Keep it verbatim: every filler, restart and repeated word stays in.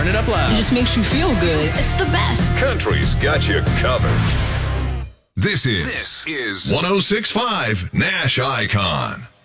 it up loud. It just makes you feel good. It's the best. Country's got you covered. This is, This is one oh six point five Nash Icon.